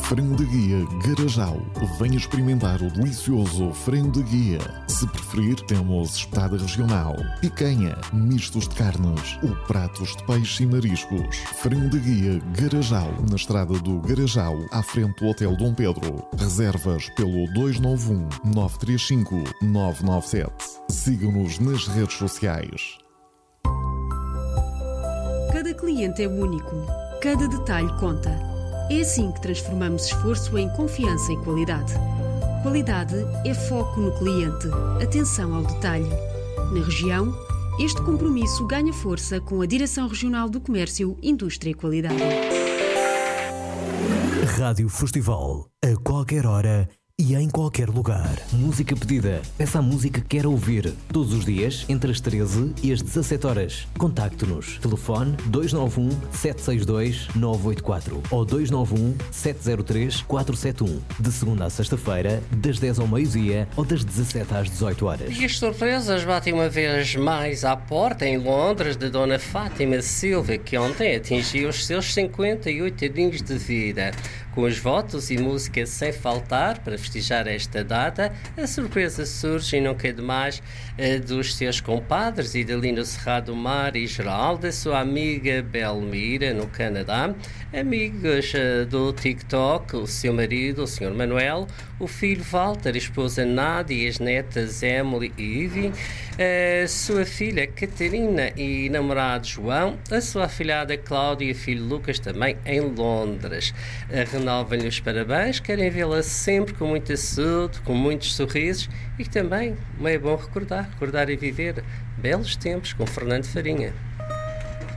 Frango de Guia Garajal. Venha experimentar o delicioso frango de guia. Se preferir, temos espetada regional, picanha, mistos de carnes ou pratos de peixe e mariscos. Frango de Guia Garajal, na estrada do Garajal, à frente do Hotel Dom Pedro. Reservas pelo 291 935 997. Siga-nos nas redes sociais. Cada cliente é único. Cada detalhe conta. É assim que transformamos esforço em confiança e qualidade. Qualidade é foco no cliente, atenção ao detalhe. Na região, este compromisso ganha força com a Direção Regional do Comércio, Indústria e Qualidade. Rádio Festival, a qualquer hora e em qualquer lugar. Música pedida. Peça a música que quer ouvir. Todos os dias, entre as 13 e as 17 horas. Contacte-nos. Telefone 291 762 984 ou 291 703 471. De segunda a sexta-feira, das 10 ao meio-dia ou das 17 às 18 horas. E as surpresas batem uma vez mais à porta em Londres de Dona Fátima Silva, que ontem atingiu os seus 58 aninhos de vida. Com os votos e música sem faltar para festejar esta data, a surpresa surge e nunca é demais dos seus compadres e dali no Cerrado Mar e geral, da sua amiga Belmira no Canadá, amigos do TikTok, o seu marido, o Sr. Manuel, o filho Walter, a esposa Nádia e as netas Emily e Ivy, a sua filha Catarina e namorado João, a sua afilhada Cláudia e o filho Lucas também em Londres. Renovam-lhe os parabéns, querem vê-la sempre com muita saúde, com muitos sorrisos e também é bom recordar e viver belos tempos com Fernando Farinha.